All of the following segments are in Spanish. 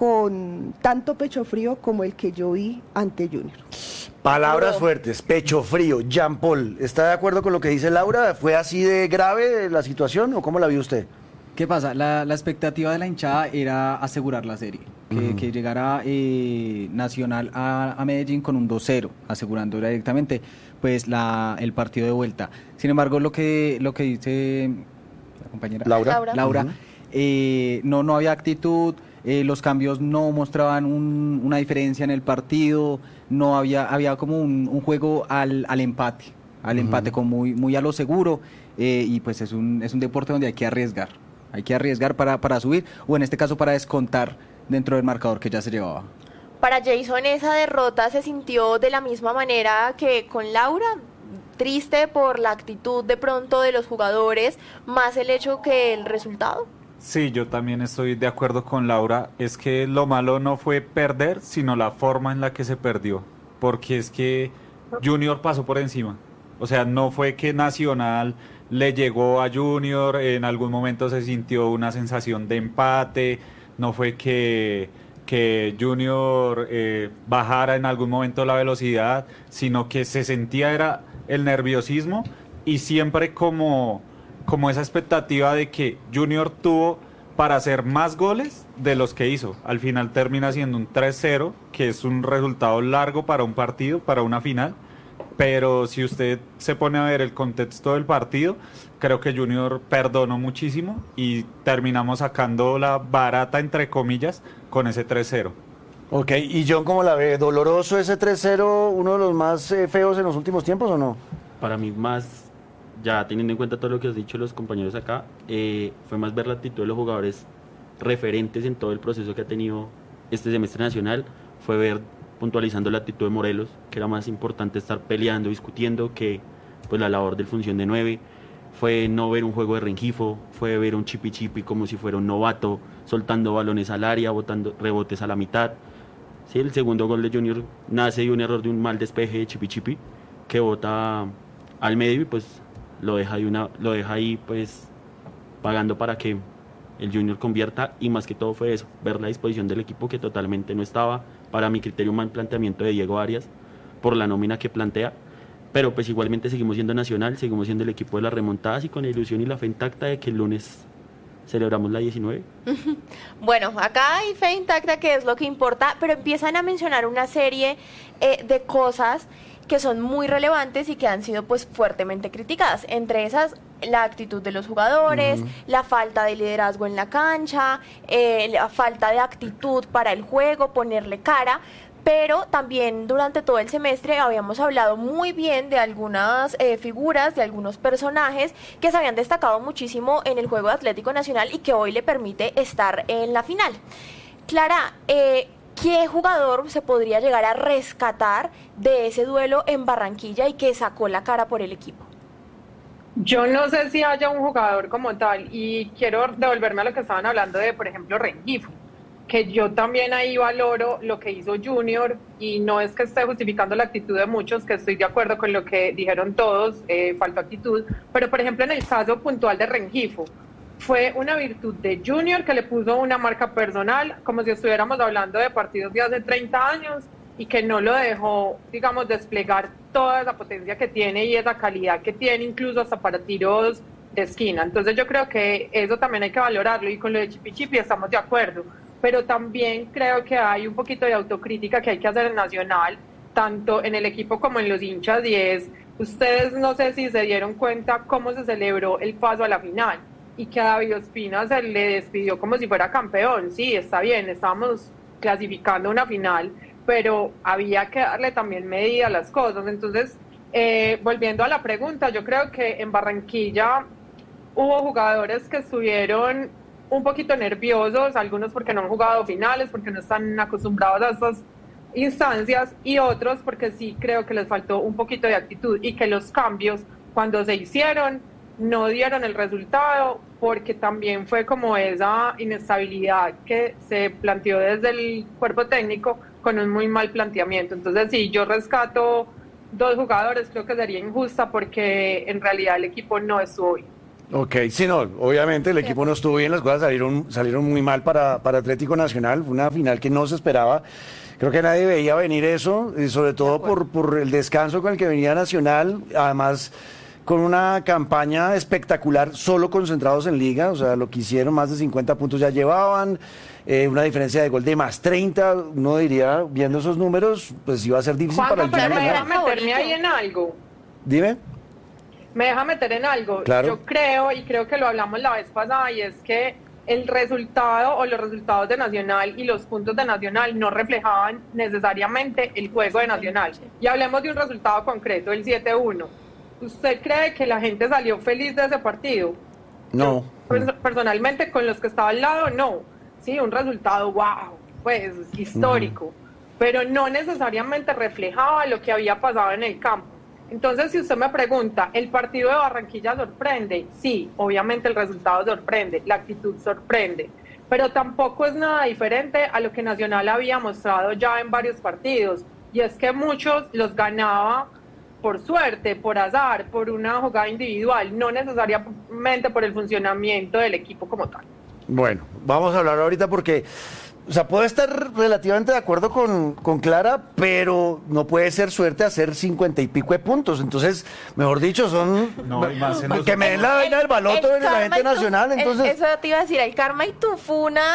con tanto pecho frío como el que yo vi ante Junior. Palabras fuertes, pecho frío. Jean Paul, ¿está de acuerdo con lo que dice Laura? ¿Fue así de grave la situación o cómo la vio usted? ¿Qué pasa? La expectativa de la hinchada era asegurar la serie, que llegara Nacional a Medellín con un 2-0, asegurando directamente pues el partido de vuelta. Sin embargo, lo que dice la compañera Laura, no había actitud, los cambios no mostraban una diferencia en el partido, no había como un juego al empate, con muy a lo seguro, y pues es un deporte donde hay que arriesgar para subir, o en este caso para descontar dentro del marcador que ya se llevaba. Para Jason, esa derrota se sintió de la misma manera que con Laura, triste por la actitud de pronto de los jugadores, más el hecho que el resultado. Sí, yo también estoy de acuerdo con Laura. Es que lo malo no fue perder, sino la forma en la que se perdió. Porque es que Junior pasó por encima. O sea, no fue que Nacional le llegó a Junior, en algún momento se sintió una sensación de empate, no fue que Junior bajara en algún momento la velocidad, sino que se sentía era el nerviosismo y siempre como esa expectativa de que Junior tuvo para hacer más goles de los que hizo. Al final termina siendo un 3-0, que es un resultado largo para un partido, para una final, pero si usted se pone a ver el contexto del partido, creo que Junior perdonó muchísimo y terminamos sacando la barata, entre comillas, con ese 3-0. Ok, ¿y John cómo la ve? ¿Doloroso ese 3-0, uno de los más feos en los últimos tiempos o no? Para mí más, ya teniendo en cuenta todo lo que has dicho los compañeros acá, fue más ver la actitud de los jugadores referentes en todo el proceso que ha tenido este semestre nacional, fue ver puntualizando la actitud de Morelos, que era más importante estar peleando, discutiendo que pues la labor del función de 9, fue no ver un juego de Rengifo, fue ver un chipi como si fuera un novato, soltando balones al área, botando rebotes a la mitad. Sí, el segundo gol de Junior nace de un error de un mal despeje de chipi que bota al medio y pues lo deja ahí pues pagando para que el Junior convierta, y más que todo fue eso, ver la disposición del equipo que totalmente no estaba, para mi criterio un mal planteamiento de Diego Arias por la nómina que plantea, pero pues igualmente seguimos siendo Nacional, seguimos siendo el equipo de las remontadas y con la ilusión y la fe intacta de que el lunes celebramos la 19. Bueno, acá hay fe intacta, que es lo que importa, pero empiezan a mencionar una serie de cosas que son muy relevantes y que han sido pues fuertemente criticadas. Entre esas, la actitud de los jugadores, la falta de liderazgo en la cancha, la falta de actitud para el juego, ponerle cara. Pero también durante todo el semestre habíamos hablado muy bien de algunas figuras, de algunos personajes que se habían destacado muchísimo en el juego de Atlético Nacional y que hoy le permite estar en la final. Clara, ¿qué jugador se podría llegar a rescatar de ese duelo en Barranquilla y que sacó la cara por el equipo? Yo no sé si haya un jugador como tal, y quiero devolverme a lo que estaban hablando de, por ejemplo, Rengifo, que yo también ahí valoro lo que hizo Junior, y no es que esté justificando la actitud de muchos, que estoy de acuerdo con lo que dijeron todos, faltó actitud, pero por ejemplo en el caso puntual de Rengifo, fue una virtud de Junior que le puso una marca personal, como si estuviéramos hablando de partidos de hace 30 años, y que no lo dejó, digamos, desplegar toda esa potencia que tiene y esa calidad que tiene, incluso hasta para tiros de esquina. Entonces yo creo que eso también hay que valorarlo, y con lo de Chipi estamos de acuerdo, pero también creo que hay un poquito de autocrítica que hay que hacer en Nacional, tanto en el equipo como en los hinchas, y es, ustedes no sé si se dieron cuenta cómo se celebró el paso a la final, y que a David Ospina se le despidió como si fuera campeón. Sí, está bien, estábamos clasificando una final, pero había que darle también medida a las cosas. Entonces, volviendo a la pregunta, yo creo que en Barranquilla hubo jugadores que estuvieron un poquito nerviosos, algunos porque no han jugado finales, porque no están acostumbrados a estas instancias, y otros porque sí creo que les faltó un poquito de actitud, y que los cambios cuando se hicieron no dieron el resultado, porque también fue como esa inestabilidad que se planteó desde el cuerpo técnico con un muy mal planteamiento. Entonces sí, yo rescato dos jugadores, creo que sería injusta porque en realidad el equipo no estuvo bien. Ok, sí, no, obviamente el equipo no estuvo bien, las cosas salieron muy mal para Atlético Nacional, fue una final que no se esperaba, creo que nadie veía venir eso, y sobre todo por el descanso con el que venía Nacional, además con una campaña espectacular, solo concentrados en Liga, o sea, lo que hicieron, más de 50 puntos ya llevaban, una diferencia de gol de más 30, uno diría, viendo esos números, pues iba a ser difícil para el Juanjo, pero Junior me ganar. deja meterme ahí en algo. Dime. Me deja meter en algo. Claro. Yo creo, y creo que lo hablamos la vez pasada, y es que el resultado o los resultados de Nacional y los puntos de Nacional no reflejaban necesariamente el juego de Nacional. Y hablemos de un resultado concreto, el 7-1. ¿Usted cree que la gente salió feliz de ese partido? No. Yo, personalmente, con los que estaba al lado, no. Sí, un resultado, wow, pues histórico. Pero no necesariamente reflejaba lo que había pasado en el campo. Entonces, si usted me pregunta, ¿el partido de Barranquilla sorprende? Sí, obviamente el resultado sorprende, la actitud sorprende, pero tampoco es nada diferente a lo que Nacional había mostrado ya en varios partidos, y es que muchos los ganaba por suerte, por azar, por una jugada individual, no necesariamente por el funcionamiento del equipo como tal. Bueno, vamos a hablar ahorita porque, o sea, puedo estar relativamente de acuerdo con Clara, pero no puede ser suerte hacer 50 y pico de puntos. Entonces, mejor dicho, son... No, y más en los- que me den la vaina del baloto de la karma gente y tu- nacional, entonces... eso te iba a decir, el karma y tu funa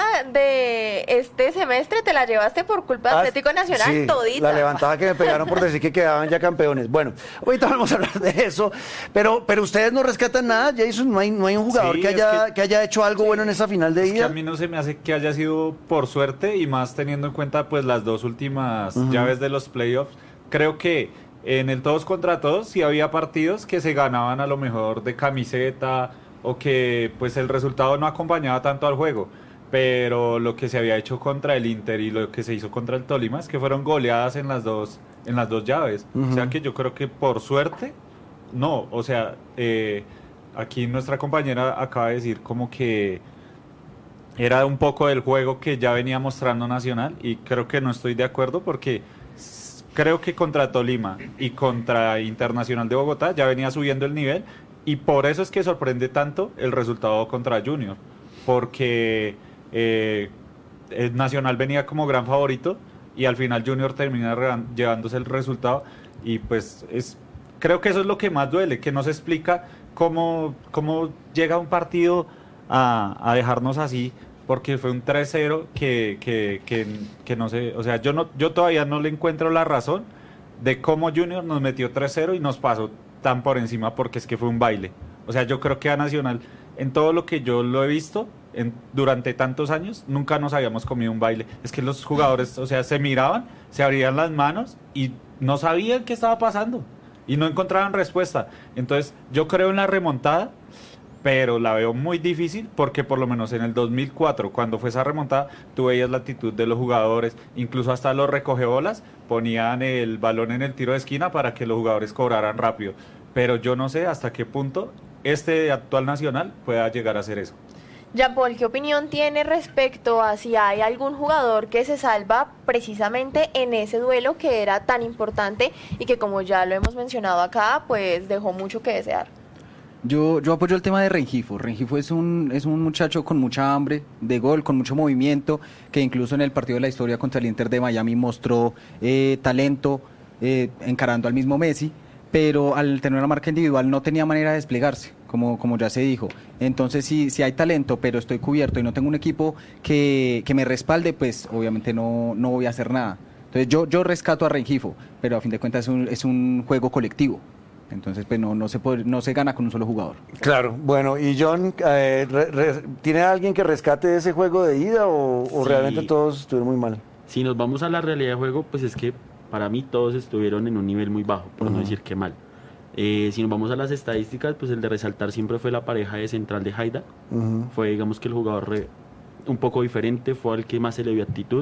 de este semestre te la llevaste por culpa de Atlético Nacional sí, todita. la levantada que me pegaron por decir que quedaban ya campeones. Bueno, ahorita vamos a hablar de eso, pero ustedes no rescatan nada, Jason, no hay un jugador Sí, que haya hecho algo bueno en esa final de Es que ida. a mí no se me hace que haya sido por suerte y más teniendo en cuenta pues las dos últimas llaves de los playoffs. Creo que en el todos contra todos sí había partidos que se ganaban a lo mejor de camiseta o que pues el resultado no acompañaba tanto al juego. Pero lo que se había hecho contra el Inter y lo que se hizo contra el Tolima es que fueron goleadas en las dos llaves. O sea que yo creo que por suerte, no. O sea, aquí nuestra compañera acaba de decir como que era un poco del juego que ya venía mostrando Nacional y creo que no estoy de acuerdo porque creo que contra Tolima y contra Internacional de Bogotá ya venía subiendo el nivel y por eso es que sorprende tanto el resultado contra Junior, porque el Nacional venía como gran favorito y al final Junior termina llevándose el resultado y pues creo que eso es lo que más duele, que no se explica cómo llega un partido a dejarnos así, porque fue un 3-0 que no sé, o sea, yo todavía no le encuentro la razón de cómo Junior nos metió 3-0 y nos pasó tan por encima, porque es que fue un baile. O sea, yo creo que a Nacional, en todo lo que yo lo he visto durante tantos años, nunca nos habíamos comido un baile. Es que los jugadores, o sea, se miraban, se abrían las manos y no sabían qué estaba pasando y no encontraban respuesta. Entonces, yo creo en la remontada, pero la veo muy difícil porque por lo menos en el 2004, cuando fue esa remontada, tú veías la actitud de los jugadores, incluso hasta los recogebolas ponían el balón en el tiro de esquina para que los jugadores cobraran rápido. Pero yo no sé hasta qué punto este actual Nacional pueda llegar a hacer eso. Jean-Paul, ¿qué opinión tiene respecto a si hay algún jugador que se salva precisamente en ese duelo que era tan importante y que, como ya lo hemos mencionado acá, pues dejó mucho que desear? Yo apoyo el tema de Rengifo. Rengifo es un muchacho con mucha hambre de gol, con mucho movimiento, que incluso en el partido de la historia contra el Inter de Miami mostró talento encarando al mismo Messi, pero al tener una marca individual no tenía manera de desplegarse, como ya se dijo. Entonces, si hay talento, pero estoy cubierto y no tengo un equipo que me respalde, pues obviamente no voy a hacer nada. Entonces yo rescato a Rengifo, pero a fin de cuentas es un juego colectivo. Entonces, pues no se gana con un solo jugador. Claro, bueno, y John, ¿tiene alguien que rescate ese juego de ida o Sí. realmente todos estuvieron muy mal? Si nos vamos a la realidad de juego, pues es que para mí todos estuvieron en un nivel muy bajo, por no decir que mal. Si nos vamos a las estadísticas, pues el de resaltar siempre fue la pareja de central de Haida. Fue, digamos, que el jugador un poco diferente, fue al que más se le vio actitud.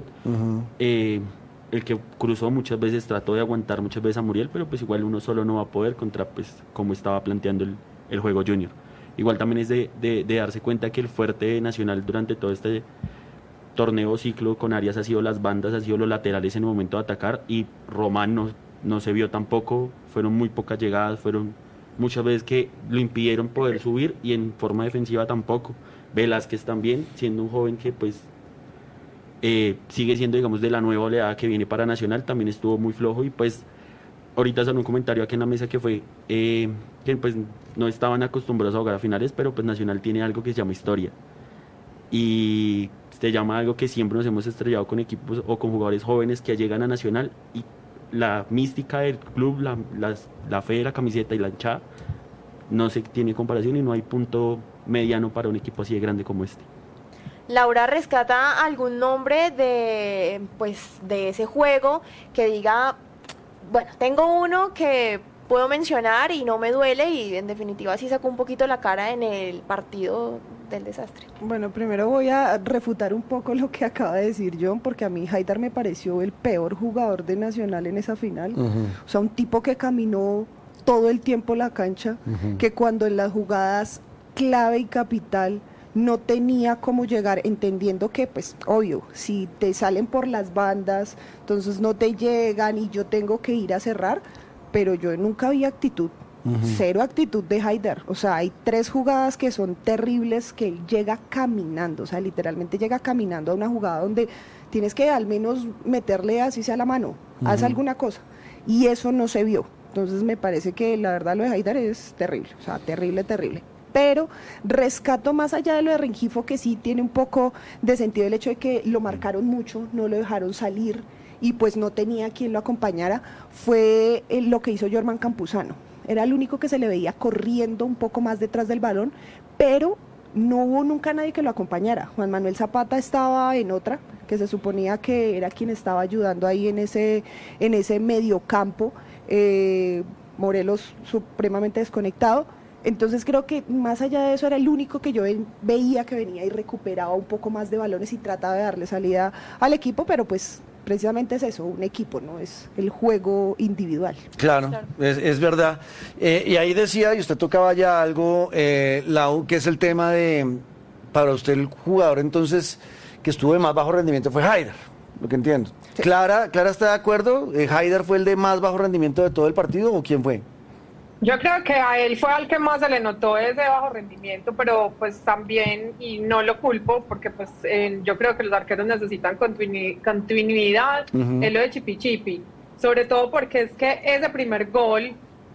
El que cruzó muchas veces, trató de aguantar muchas veces a Muriel, pero pues igual uno solo no va a poder contra pues como estaba planteando el juego Junior. Igual también es de darse cuenta que el fuerte Nacional durante todo este torneo ciclo con Arias ha sido las bandas, ha sido los laterales en el momento de atacar, y Román no se vio tampoco, fueron muy pocas llegadas, fueron muchas veces que lo impidieron poder subir y en forma defensiva tampoco. Velázquez también, siendo un joven que pues sigue siendo, digamos, de la nueva oleada que viene para Nacional, también estuvo muy flojo y pues ahorita salió un comentario aquí en la mesa que fue que pues no estaban acostumbrados a jugar a finales, pero pues Nacional tiene algo que se llama historia y se llama algo que siempre nos hemos estrellado con equipos o con jugadores jóvenes que llegan a Nacional y la mística del club, la fe de la camiseta y la hinchada no se tiene comparación y no hay punto mediano para un equipo así de grande como este. Laura, ¿rescata algún nombre de ese juego que diga, bueno, tengo uno que puedo mencionar y no me duele y en definitiva sí sacó un poquito la cara en el partido del desastre? Bueno, primero voy a refutar un poco lo que acaba de decir John, porque a mí Haidar me pareció el peor jugador de Nacional en esa final. O sea, un tipo que caminó todo el tiempo la cancha, que cuando en las jugadas clave y capital no tenía cómo llegar, entendiendo que, pues, obvio, si te salen por las bandas, entonces no te llegan y yo tengo que ir a cerrar, pero yo nunca vi actitud, cero actitud de Haidar. O sea, hay 3 jugadas que son terribles, que él llega caminando, o sea, literalmente llega caminando a una jugada donde tienes que al menos meterle así sea la mano, haz alguna cosa, y eso no se vio. Entonces me parece que la verdad lo de Haidar es terrible, o sea, terrible, terrible. Pero rescato más allá de lo de Rengifo, que sí tiene un poco de sentido el hecho de que lo marcaron mucho, no lo dejaron salir y pues no tenía quien lo acompañara, fue lo que hizo Jorman Campuzano. Era el único que se le veía corriendo un poco más detrás del balón, pero no hubo nunca nadie que lo acompañara. Juan Manuel Zapata estaba en otra, que se suponía que era quien estaba ayudando ahí en ese mediocampo, Morelos supremamente desconectado. Entonces creo que más allá de eso era el único que yo veía que venía y recuperaba un poco más de balones y trataba de darle salida al equipo, pero pues precisamente es eso, un equipo, no es el juego individual. Claro. Es verdad. Y ahí decía, y usted tocaba ya algo, Lau, que es el tema de, para usted el jugador entonces que estuvo de más bajo rendimiento fue Haidar, lo que entiendo. Sí. Clara está de acuerdo, ¿Haidar fue el de más bajo rendimiento de todo el partido o quién fue? Yo creo que a él fue al que más se le notó ese bajo rendimiento, pero pues también, y no lo culpo, porque pues yo creo que los arqueros necesitan continuidad en lo de Chipi, sobre todo porque es que ese primer gol,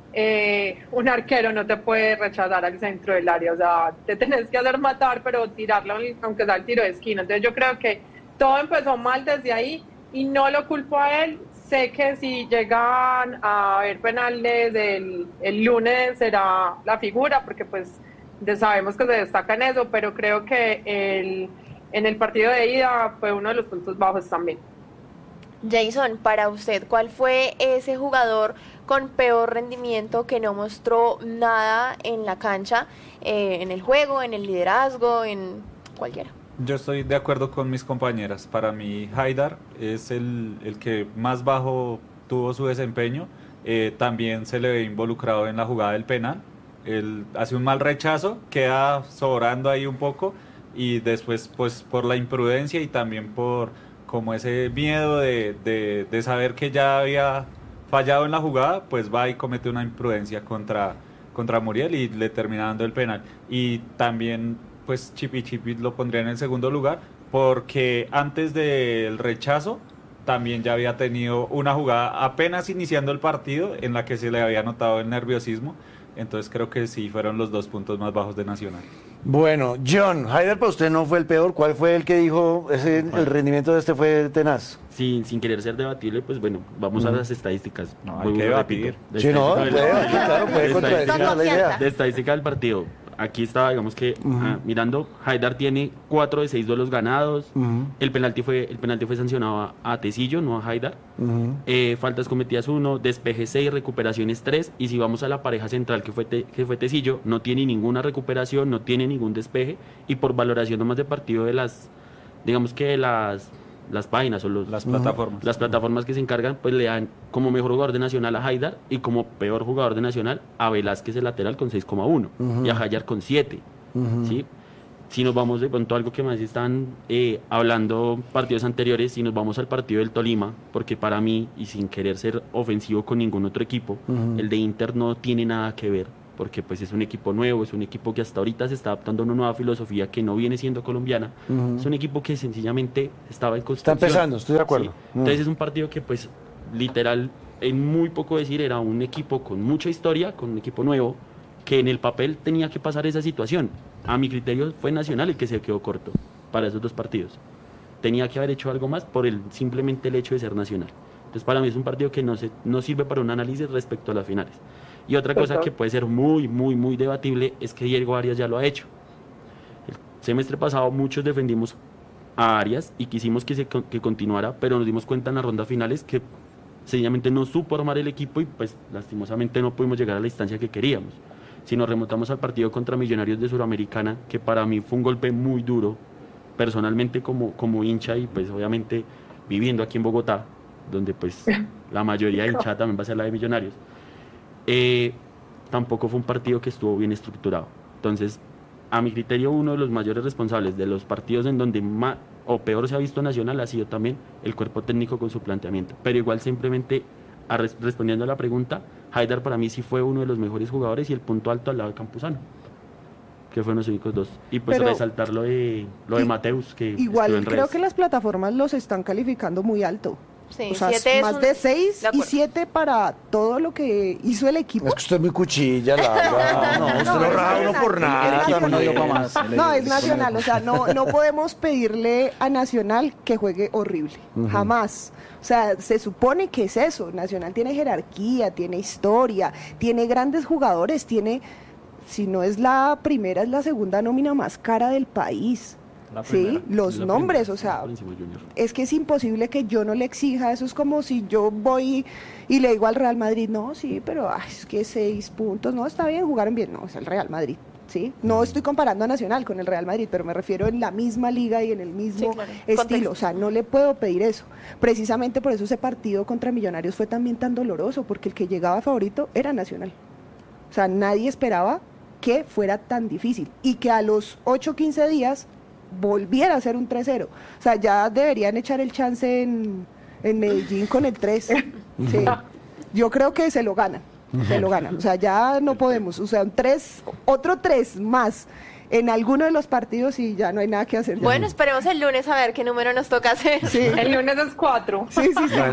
un arquero no te puede rechazar al centro del área, o sea, te tenés que hacer matar, pero tirarlo aunque sea al tiro de esquina. Entonces yo creo que todo empezó mal desde ahí y no lo culpo a él. Sé que si llegan a haber penales el lunes será la figura, porque pues sabemos que se destaca en eso, pero creo que en el partido de ida fue uno de los puntos bajos también. Jason, para usted, ¿cuál fue ese jugador con peor rendimiento que no mostró nada en la cancha, en el juego, en el liderazgo, en cualquiera? Yo estoy de acuerdo con mis compañeras. Para mí, Haidar es el que más bajo tuvo su desempeño. También se le ve involucrado en la jugada del penal. Él hace un mal rechazo, queda sobrando ahí un poco y después, pues, por la imprudencia y también por como ese miedo de saber que ya había fallado en la jugada, pues va y comete una imprudencia contra Muriel y le termina dando el penal. Y también pues Chipi lo pondría en el segundo lugar, porque antes del rechazo también ya había tenido una jugada apenas iniciando el partido en la que se le había notado el nerviosismo. Entonces creo que sí fueron los 2 puntos más bajos de Nacional. Bueno, John, Haidar para usted no fue el peor. ¿Cuál fue el que dijo el rendimiento de este fue tenaz? Sin querer ser debatible, pues bueno, vamos a las estadísticas. No, hay que debatir. Sí, no, puede contradecir la idea. De estadística del partido. Aquí estaba, digamos que, mirando, Haidar tiene 4 de 6 duelos ganados. El penalti fue sancionado a Tecillo, no a Haidar. Faltas cometidas 1, despejes 6, recuperaciones 3. Y si vamos a la pareja central que fue Tecillo, no tiene ninguna recuperación, no tiene ningún despeje. Y por valoración nomás de partido de las páginas o las plataformas que se encargan, pues le dan como mejor jugador de Nacional a Haidar y como peor jugador de Nacional a Velázquez, el lateral, con 6,1 y a Jayar con 7. ¿Sí? Si nos vamos de pronto a algo que más están hablando partidos anteriores, si nos vamos al partido del Tolima, porque para mí, y sin querer ser ofensivo con ningún otro equipo, el de Inter no tiene nada que ver, porque pues es un equipo nuevo, es un equipo que hasta ahorita se está adaptando a una nueva filosofía que no viene siendo colombiana, es un equipo que sencillamente estaba en construcción. Está empezando, estoy de acuerdo. Sí. Entonces es un partido que pues literal, en muy poco decir, era un equipo con mucha historia, con un equipo nuevo, que en el papel tenía que pasar esa situación. A mi criterio fue Nacional el que se quedó corto para esos dos partidos. Tenía que haber hecho algo más por simplemente el hecho de ser Nacional. Entonces para mí es un partido que no sirve para un análisis respecto a las finales. Y otra cosa que puede ser muy, muy, muy debatible es que Diego Arias ya lo ha hecho. El semestre pasado muchos defendimos a Arias y quisimos que continuara, pero nos dimos cuenta en las rondas finales que sencillamente no supo armar el equipo y pues lastimosamente no pudimos llegar a la instancia que queríamos. Si nos remontamos al partido contra Millonarios de Suramericana, que para mí fue un golpe muy duro, personalmente como hincha y pues obviamente viviendo aquí en Bogotá, donde pues la mayoría de hinchada también va a ser la de Millonarios, tampoco fue un partido que estuvo bien estructurado. Entonces, a mi criterio, uno de los mayores responsables de los partidos en donde más o peor se ha visto Nacional ha sido también el cuerpo técnico con su planteamiento. Pero igual simplemente, respondiendo a la pregunta, Haidar para mí sí fue uno de los mejores jugadores y el punto alto al lado de Campuzano, que fueron los únicos dos. Y pues resaltar lo de Mateus, que igual creo que las plataformas los están calificando muy alto. Sí, o sea, más de 6 y 7 para todo lo que hizo el equipo. Es que usted es muy cuchilla, Laura. No, usted lo raja uno por nada. No, es Nacional. O sea, no podemos pedirle a Nacional que juegue horrible. Jamás. O sea, se supone que es eso. Nacional tiene jerarquía, tiene historia, tiene grandes jugadores, tiene, si no es la primera, es la segunda nómina más cara del país. Sí, los nombres, o sea, es que es imposible que yo no le exija. Eso es como si yo voy y le digo al Real Madrid, no, sí, pero es que 6 puntos, no, está bien, jugaron bien, no, es el Real Madrid, ¿sí? No estoy comparando a Nacional con el Real Madrid, pero me refiero en la misma liga y en el mismo estilo. Contexto. O sea, no le puedo pedir eso. Precisamente por eso ese partido contra Millonarios fue también tan doloroso, porque el que llegaba favorito era Nacional. O sea, nadie esperaba que fuera tan difícil y que a los 8-15 días volviera a ser un 3-0. O sea, ya deberían echar el chance en Medellín con el 3. Sí. Yo creo que se lo ganan. O sea, ya no podemos. O sea, otro 3 más en alguno de los partidos y ya no hay nada que hacer. Bueno, esperemos el lunes a ver qué número nos toca hacer. Sí. El lunes es 4. Sí.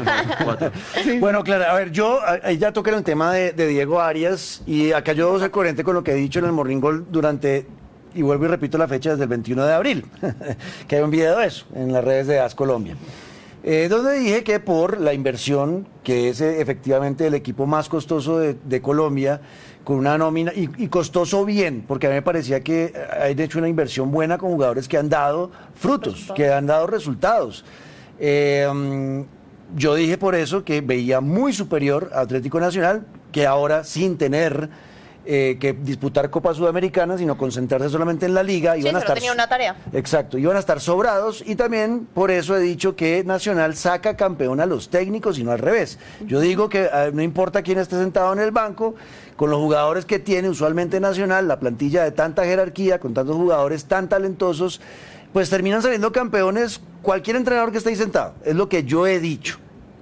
Sí. Bueno, Clara, a ver, yo ya toqué el tema de Diego Arias y acá yo soy coherente con lo que he dicho en el Morning Call durante... Y vuelvo y repito la fecha desde el 21 de abril, que hay un video de eso en las redes de AS Colombia, donde dije que por la inversión, que es efectivamente el equipo más costoso de Colombia, con una nómina, y costoso bien, porque a mí me parecía que hay hecho una inversión buena con jugadores que han dado frutos, que han dado resultados. Yo dije por eso que veía muy superior a Atlético Nacional, que ahora sin tener... que disputar Copa Sudamericana, sino concentrarse solamente en la liga. Iban a estar, tenía una tarea. Exacto, iban a estar sobrados y también por eso he dicho que Nacional saca campeón a los técnicos y no al revés. Yo digo que no importa quién esté sentado en el banco, con los jugadores que tiene usualmente Nacional, la plantilla de tanta jerarquía, con tantos jugadores tan talentosos, pues terminan saliendo campeones cualquier entrenador que esté ahí sentado. Es lo que yo he dicho.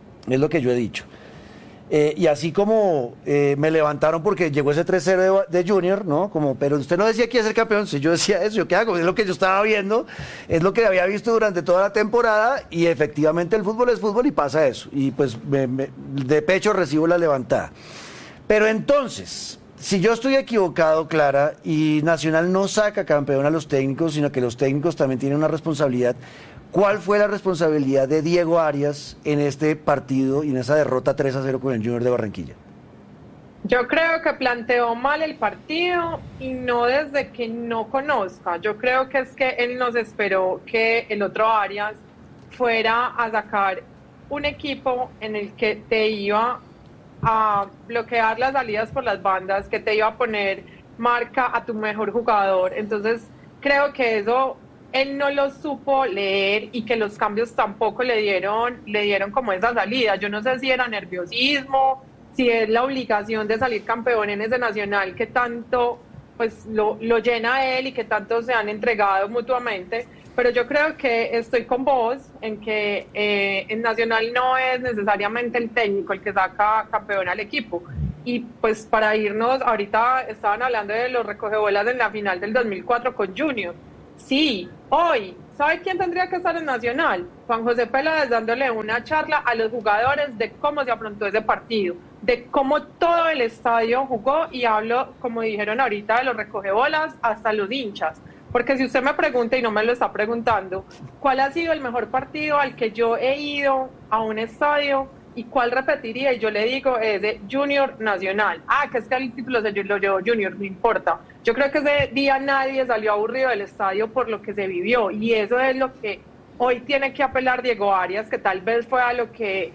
Y así como me levantaron porque llegó ese 3-0 de Junior, ¿no? Como, pero usted no decía que iba a ser campeón. Si yo decía eso, ¿yo qué hago? Es lo que yo estaba viendo, es lo que había visto durante toda la temporada y efectivamente el fútbol es fútbol y pasa eso. Y pues de pecho recibo la levantada. Pero entonces, si yo estoy equivocado, Clara, y Nacional no saca campeón a los técnicos, sino que los técnicos también tienen una responsabilidad, ¿cuál fue la responsabilidad de Diego Arias en este partido y en esa derrota 3-0 con el Junior de Barranquilla? Yo creo que planteó mal el partido y no desde que no conozca. Yo creo que es que él nos esperó que el otro Arias fuera a sacar un equipo en el que te iba a bloquear las salidas por las bandas, que te iba a poner marca a tu mejor jugador. Entonces creo que eso... él no lo supo leer y que los cambios tampoco le dieron como esa salida. Yo no sé si era nerviosismo, si es la obligación de salir campeón en ese Nacional que tanto pues lo llena a él y que tanto se han entregado mutuamente. Pero yo creo que estoy con vos en que en Nacional no es necesariamente el técnico el que saca campeón al equipo. Y pues para irnos, ahorita estaban hablando de los recogebolas en la final del 2004 con Junior. Sí, hoy, ¿sabe quién tendría que estar en Nacional? Juan José Peláez dándole una charla a los jugadores de cómo se afrontó ese partido, de cómo todo el estadio jugó, y hablo, como dijeron ahorita, de los recogebolas hasta los hinchas. Porque si usted me pregunta, y no me lo está preguntando, ¿cuál ha sido el mejor partido al que yo he ido a un estadio? ¿Y cuál repetiría? Y yo le digo, es de Junior Nacional. Que es que el título lo llevó Junior, no importa. Yo creo que ese día nadie salió aburrido del estadio por lo que se vivió, y eso es lo que hoy tiene que apelar Diego Arias, que tal vez fue a lo que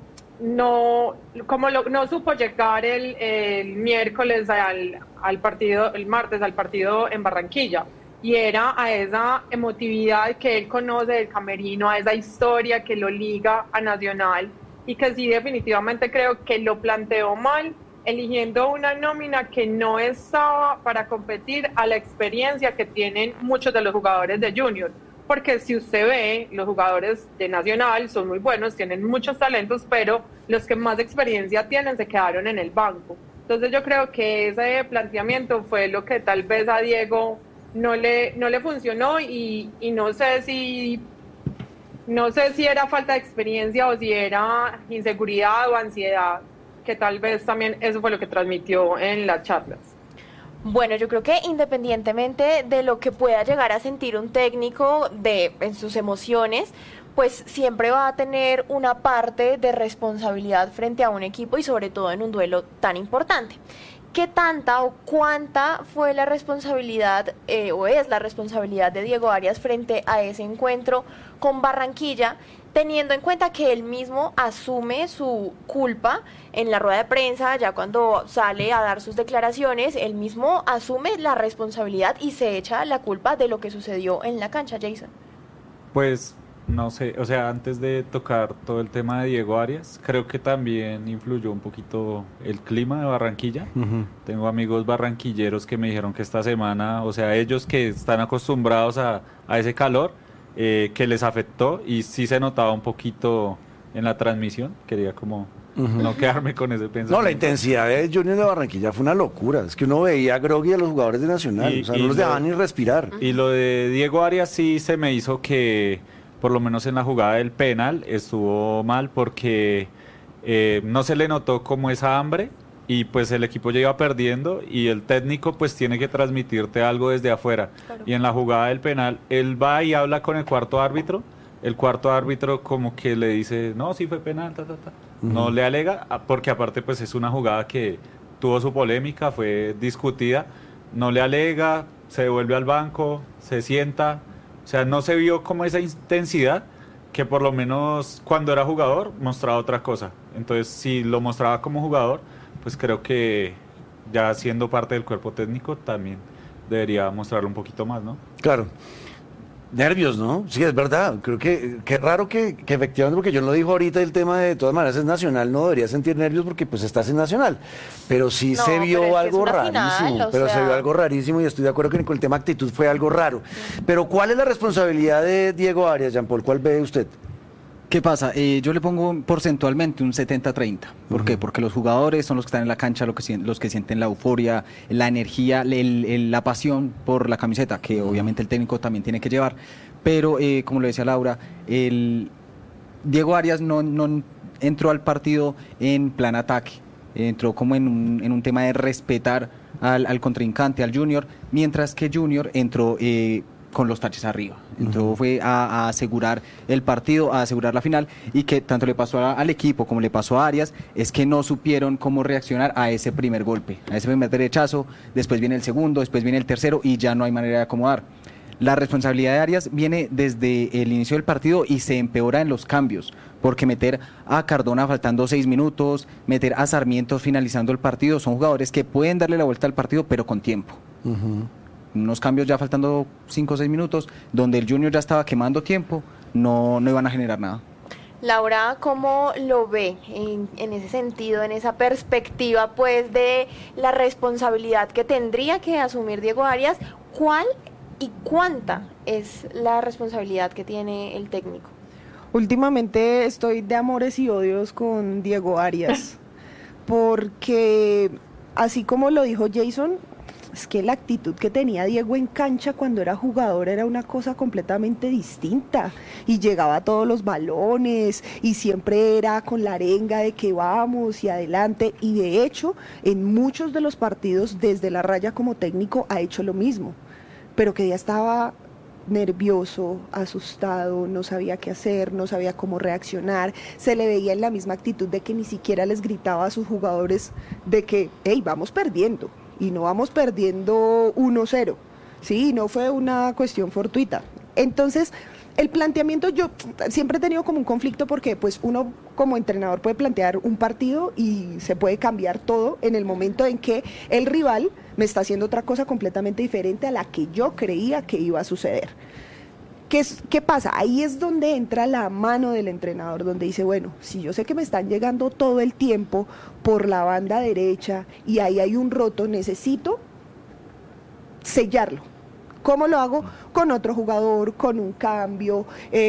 no supo llegar el miércoles al partido, el martes al partido en Barranquilla, y era a esa emotividad que él conoce del camerino, a esa historia que lo liga a Nacional, y que sí, definitivamente creo que lo planteó mal, eligiendo una nómina que no estaba para competir a la experiencia que tienen muchos de los jugadores de Junior. Porque si usted ve, los jugadores de Nacional son muy buenos, tienen muchos talentos, pero los que más experiencia tienen se quedaron en el banco. Entonces yo creo que ese planteamiento fue lo que tal vez a Diego no le funcionó, y no sé si era falta de experiencia o si era inseguridad o ansiedad, que tal vez también eso fue lo que transmitió en las charlas. Bueno, yo creo que independientemente de lo que pueda llegar a sentir un técnico en sus emociones, pues siempre va a tener una parte de responsabilidad frente a un equipo, y sobre todo en un duelo tan importante. ¿Qué tanta o cuánta fue la responsabilidad o es la responsabilidad de Diego Arias frente a ese encuentro con Barranquilla, teniendo en cuenta que él mismo asume su culpa en la rueda de prensa, ya cuando sale a dar sus declaraciones, él mismo asume la responsabilidad y se echa la culpa de lo que sucedió en la cancha, Jason? Pues no sé, o sea, antes de tocar todo el tema de Diego Arias, creo que también influyó un poquito el clima de Barranquilla. Tengo amigos barranquilleros que me dijeron que esta semana, o sea, ellos que están acostumbrados a ese calor, que les afectó, y sí se notaba un poquito en la transmisión. Quería como no quedarme con ese pensamiento. No, la intensidad de Junior de Barranquilla fue una locura. Es que uno veía a Grogui y a los jugadores de Nacional, o sea, no los dejaban ni respirar. Y lo de Diego Arias sí se me hizo que, por lo menos en la jugada del penal, estuvo mal, porque no se le notó como esa hambre, y pues el equipo ya iba perdiendo, y el técnico pues tiene que transmitirte algo desde afuera. Claro. Y en la jugada del penal, él va y habla con el cuarto árbitro. El cuarto árbitro como que le dice, no, sí fue penal, no le alega, porque aparte pues es una jugada que tuvo su polémica, fue discutida, no le alega, se devuelve al banco, se sienta. O sea, no se vio como esa intensidad que por lo menos cuando era jugador mostraba otra cosa. Entonces, si lo mostraba como jugador, pues creo que ya siendo parte del cuerpo técnico también debería mostrarlo un poquito más, ¿no? Claro. Nervios, ¿no? Sí, es verdad. Creo que qué raro que efectivamente, porque yo lo dijo ahorita, el tema de todas maneras es Nacional, no debería sentir nervios porque pues estás en Nacional. Pero sí se vio algo rarísimo. Pero se vio algo rarísimo, y estoy de acuerdo que con el tema actitud fue algo raro. Pero ¿cuál es la responsabilidad de Diego Arias, Jean Paul? ¿Cuál ve usted? ¿Qué pasa? Yo le pongo porcentualmente un 70-30. ¿Por qué? Porque los jugadores son los que están en la cancha, los que sienten la euforia, la energía, la pasión por la camiseta, que obviamente el técnico también tiene que llevar. Pero, como lo decía Laura, Diego Arias no entró al partido en plan ataque. Entró como en un tema de respetar al contrincante, al Junior, mientras que Junior entró con los taches arriba. Entonces fue a asegurar el partido, a asegurar la final, y que tanto le pasó al equipo como le pasó a Arias, es que no supieron cómo reaccionar a ese primer golpe, a ese primer derechazo. Después viene el segundo, después viene el tercero, y ya no hay manera de acomodar. La responsabilidad de Arias viene desde el inicio del partido y se empeora en los cambios, porque meter a Cardona faltando 6 minutos, meter a Sarmiento finalizando el partido, son jugadores que pueden darle la vuelta al partido, pero con tiempo. Unos cambios ya faltando 5 o 6 minutos, donde el Junior ya estaba quemando tiempo, no iban a generar nada. Laura, ¿cómo lo ve en ese sentido, en esa perspectiva pues de la responsabilidad que tendría que asumir Diego Arias? ¿Cuál y cuánta es la responsabilidad que tiene el técnico? Últimamente estoy de amores y odios con Diego Arias. porque así como lo dijo Jason, es que la actitud que tenía Diego en cancha cuando era jugador era una cosa completamente distinta y llegaba a todos los balones y siempre era con la arenga de que vamos y adelante, y de hecho en muchos de los partidos desde la raya como técnico ha hecho lo mismo, pero que ya estaba nervioso, asustado, no sabía qué hacer, no sabía cómo reaccionar, se le veía en la misma actitud de que ni siquiera les gritaba a sus jugadores de que, hey, vamos perdiendo. Y no vamos perdiendo 1-0, ¿sí? No fue una cuestión fortuita. Entonces, el planteamiento, yo siempre he tenido como un conflicto porque pues uno como entrenador puede plantear un partido y se puede cambiar todo en el momento en que el rival me está haciendo otra cosa completamente diferente a la que yo creía que iba a suceder. ¿Qué pasa? Ahí es donde entra la mano del entrenador, donde dice, bueno, si yo sé que me están llegando todo el tiempo por la banda derecha y ahí hay un roto, necesito sellarlo. ¿Cómo lo hago? Con otro jugador, con un cambio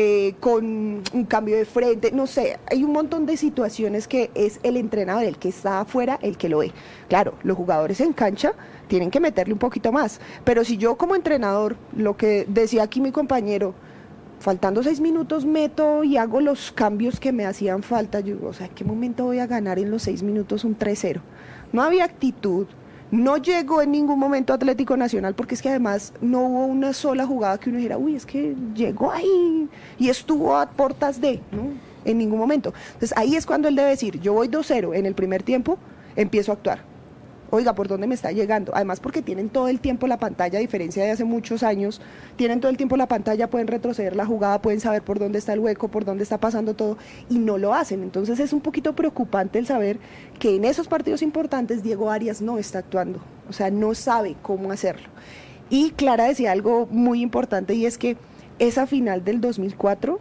de frente, no sé, hay un montón de situaciones que es el entrenador, el que está afuera, el que lo ve. Claro, los jugadores en cancha tienen que meterle un poquito más, pero si yo como entrenador, lo que decía aquí mi compañero, faltando 6 minutos meto y hago los cambios que me hacían falta, yo digo, o sea, ¿en qué momento voy a ganar en los 6 minutos un 3-0? No había actitud. No llegó en ningún momento Atlético Nacional, porque es que además no hubo una sola jugada que uno dijera, uy, es que llegó ahí y estuvo a portas de, ¿no? En ningún momento. Entonces ahí es cuando él debe decir, yo voy 2-0 en el primer tiempo, empiezo a actuar. Oiga, ¿por dónde me está llegando? Además porque tienen todo el tiempo la pantalla, a diferencia de hace muchos años, tienen todo el tiempo la pantalla, pueden retroceder la jugada, pueden saber por dónde está el hueco, por dónde está pasando todo, y no lo hacen. Entonces es un poquito preocupante el saber que en esos partidos importantes Diego Arias no está actuando, o sea, no sabe cómo hacerlo. Y Clara decía algo muy importante, y es que esa final del 2004,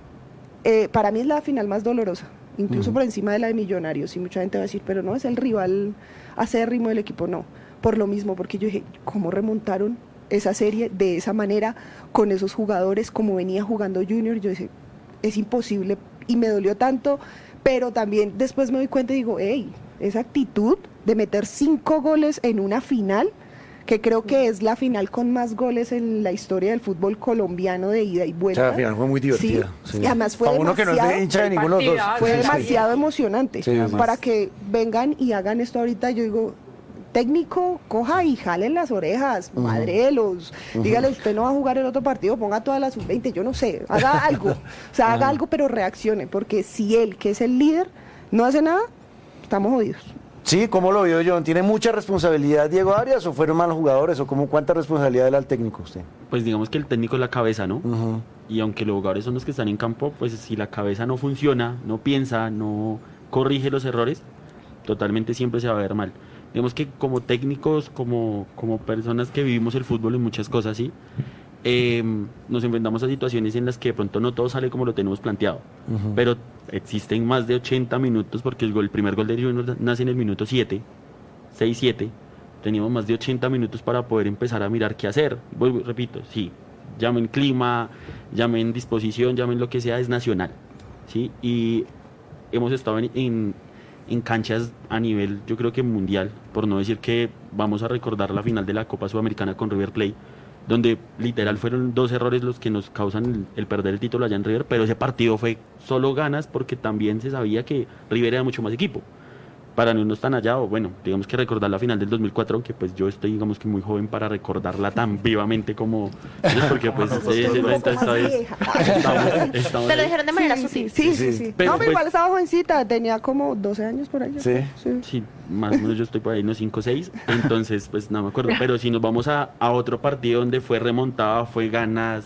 para mí es la final más dolorosa, incluso por encima de la de Millonarios, y mucha gente va a decir, pero no, es el rival acérrimo del equipo, no, por lo mismo, porque yo dije, ¿cómo remontaron esa serie de esa manera, con esos jugadores, como venía jugando Junior? Yo dije, es imposible, y me dolió tanto, pero también después me doy cuenta y digo, hey, esa actitud de meter 5 goles en una final, que creo que es la final con más goles en la historia del fútbol colombiano de ida y vuelta. O sea, la final fue muy divertida. Sí. Y además fue para uno que no es de hincha de ninguno de los dos. Fue demasiado emocionante. Sí, para que vengan y hagan esto ahorita, yo digo, técnico, coja y jale las orejas, madrelos, dígale, usted no va a jugar el otro partido, ponga todas las sub-20, yo no sé, haga algo. O sea, haga algo, pero reaccione, porque si él, que es el líder, no hace nada, estamos jodidos. Sí, ¿cómo lo vio John? ¿Tiene mucha responsabilidad Diego Arias o fueron malos jugadores? ¿O cuánta responsabilidad era el técnico usted? Pues digamos que el técnico es la cabeza, ¿no? Y aunque los jugadores son los que están en campo, pues si la cabeza no funciona, no piensa, no corrige los errores, totalmente siempre se va a ver mal. Digamos que como técnicos, como personas que vivimos el fútbol en muchas cosas, ¿sí? Nos enfrentamos a situaciones en las que de pronto no todo sale como lo tenemos planteado, pero existen más de 80 minutos, porque el primer gol de Junior nace en el minuto 6-7, teníamos más de 80 minutos para poder empezar a mirar qué hacer. Vuelvo, repito, sí, llamen clima, llamen disposición, llamen lo que sea, es nacional, ¿sí? Y hemos estado en canchas a nivel, yo creo que mundial, por no decir que vamos a recordar la final de la Copa Sudamericana con River Plate, donde literal fueron 2 errores los que nos causan el perder el título allá en River, pero ese partido fue solo ganas porque también se sabía que River era mucho más equipo. Para no irnos tan allá, o bueno, digamos que recordar la final del 2004, aunque pues yo estoy, digamos que muy joven para recordarla tan vivamente como ellos, porque pues estamos te lo dijeron de manera sutil. Sí. Pero, no, pero igual estaba jovencita, tenía como 12 años por allá. Sí, más o menos yo estoy por ahí unos 5 o 6, entonces pues no me acuerdo. Pero si nos vamos a otro partido donde fue remontada, fue ganas,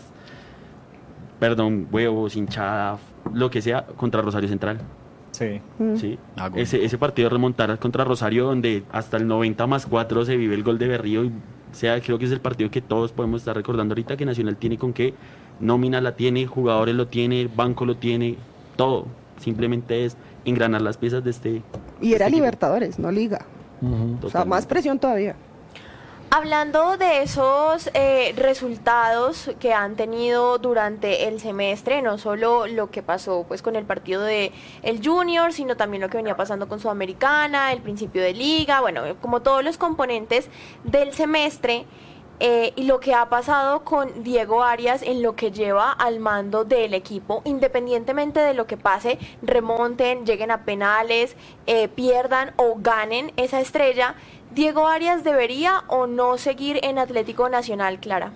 huevos, hinchada, lo que sea, contra Rosario Central. Sí. Sí. Ese partido de remontar contra Rosario, donde hasta el 90+4 se vive el gol de Berrío, y creo que es el partido que todos podemos estar recordando ahorita, que Nacional tiene con qué, nómina la tiene, jugadores lo tiene, banco lo tiene, todo. Simplemente es engranar las piezas de este. Y era equipo. Libertadores, no Liga. O sea, más presión todavía. Hablando de esos resultados que han tenido durante el semestre, no solo lo que pasó pues con el partido de el Junior, sino también lo que venía pasando con Sudamericana, el principio de liga, bueno, como todos los componentes del semestre, y lo que ha pasado con Diego Arias en lo que lleva al mando del equipo, independientemente de lo que pase, remonten, lleguen a penales, pierdan o ganen esa estrella, ¿Diego Arias debería o no seguir en Atlético Nacional, Clara?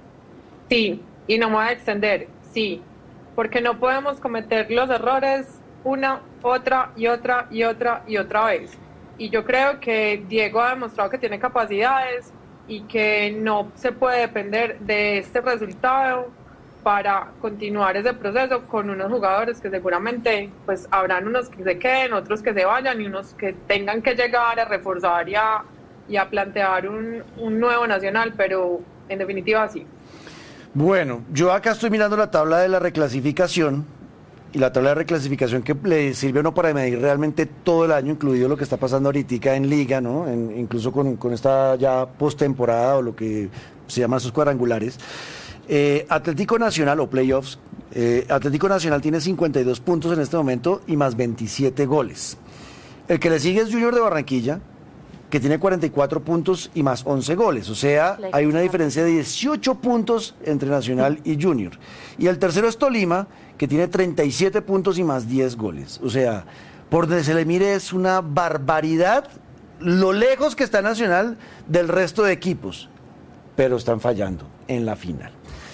Sí, y no me voy a extender, sí, porque no podemos cometer los errores una, otra y otra y otra y otra vez. Y yo creo que Diego ha demostrado que tiene capacidades y que no se puede depender de este resultado para continuar ese proceso con unos jugadores que seguramente pues habrán unos que se queden, otros que se vayan y unos que tengan que llegar a reforzar y a plantear un nuevo Nacional, pero en definitiva sí. Bueno, yo acá estoy mirando la tabla de la reclasificación y la tabla de reclasificación que le sirve o no para medir realmente todo el año, incluido lo que está pasando ahorita en Liga, ¿no? Incluso con esta ya postemporada o lo que se llaman esos cuadrangulares. Atlético Nacional o playoffs, Atlético Nacional tiene 52 puntos en este momento y más 27 goles. El que le sigue es Junior de Barranquilla, que tiene 44 puntos y más 11 goles. O sea, hay una diferencia de 18 puntos entre Nacional y Junior. Y el tercero es Tolima, que tiene 37 puntos y más 10 goles. O sea, por donde se le mire es una barbaridad lo lejos que está Nacional del resto de equipos, pero están fallando en la final.